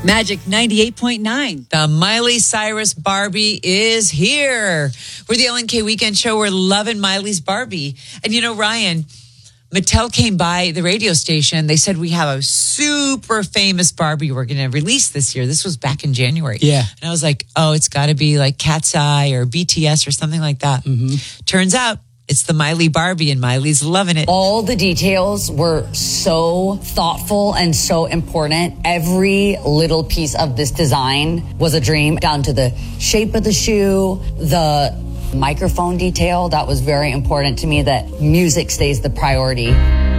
Magic 98.9. The Miley Cyrus Barbie is here. We're the LNK Weekend Show. We're loving Miley's Barbie. And you know, Ryan, Mattel came by the radio station. They said, we have a super famous Barbie we're going to release this year. This was back in January. Yeah. And I was like, oh, it's got to be like Cat's Eye or BTS or something like that. Mm-hmm. Turns out it's the Miley Barbie, and Miley's loving it. All the details were so thoughtful and so important. Every little piece of this design was a dream, down to the shape of the shoe, the microphone detail. That was very important to me, that music stays the priority.